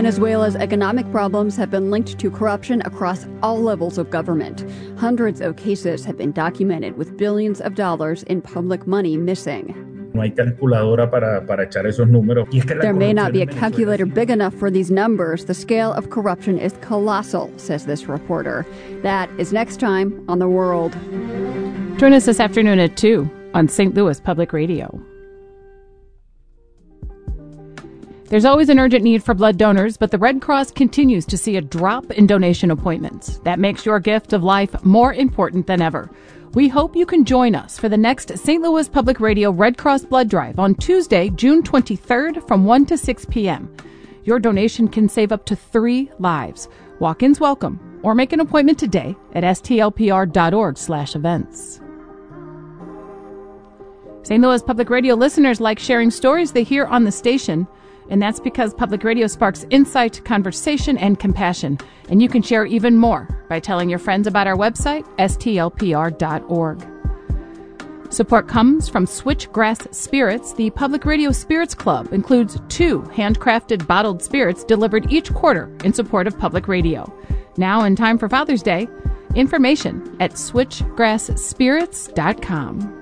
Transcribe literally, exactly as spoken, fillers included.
Venezuela's economic problems have been linked to corruption across all levels of government. Hundreds of cases have been documented with billions of dollars in public money missing. No hay calculadora para, para echar esos números. Y es que la There may not be a corrupción en calculator Venezuela- big enough for these numbers. The scale of corruption is colossal, says this reporter. That is next time on The World. Join us this afternoon at two on Saint Louis Public Radio. There's always an urgent need for blood donors, but the Red Cross continues to see a drop in donation appointments. That makes your gift of life more important than ever. We hope you can join us for the next Saint Louis Public Radio Red Cross Blood Drive on Tuesday, June twenty-third from one to six p.m. Your donation can save up to three lives. Walk-ins welcome, or make an appointment today at stlpr.org slash events. Saint Louis Public Radio listeners like sharing stories they hear on the station, and that's because public radio sparks insight, conversation, and compassion. And you can share even more by telling your friends about our website, S T L P R dot org. Support comes from Switchgrass Spirits. The Public Radio Spirits Club includes two handcrafted bottled spirits delivered each quarter in support of public radio. Now, in time for Father's Day, information at switchgrass spirits dot com.